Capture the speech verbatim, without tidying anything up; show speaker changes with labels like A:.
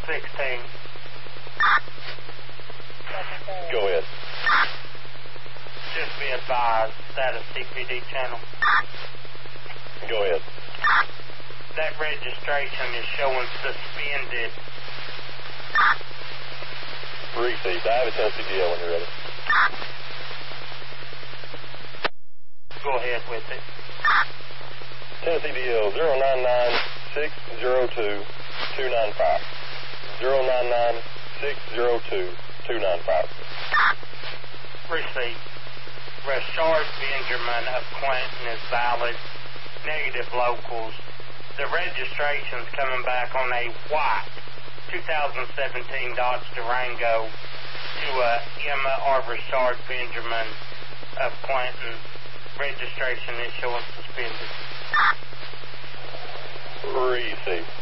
A: sixteen.
B: Go ahead.
A: Just be advised, that a C P D channel.
B: Go ahead.
A: That registration is showing suspended.
B: Received. I have a Tennessee D L when you're ready.
A: Go ahead with it.
B: Tennessee D L zero nine nine six zero two two nine five. zero nine nine six zero two two nine five.
A: Receipt. Rashard Benjamin of Clinton is valid. Negative locals. The registration's coming back on a white two thousand seventeen Dodge Durango to uh, Emma R. Rashard Benjamin of Clinton. Registration is showing suspended.
B: Receive.